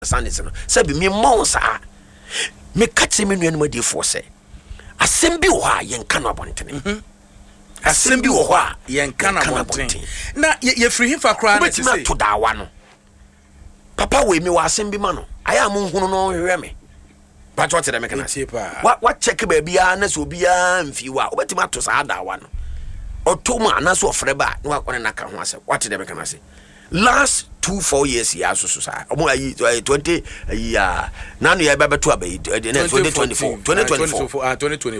Sandis no say be me monsa me catch me nua no dey for say asem bi wo ha yen kan abontene asem bi wo ho a yen kan abontene na ye free him fa kra na say to dawa no papa we me wa asem bi ma no aya mo hunu no hwehwe me but what them can say what check baby na so bia mfi wa obetima to sa dawa no otoma na so ofreba na wa kone na ka ho ase what them can say last 2-4 years ya so sa omo ayi 20 ayi nanu ya baba to abayi 2024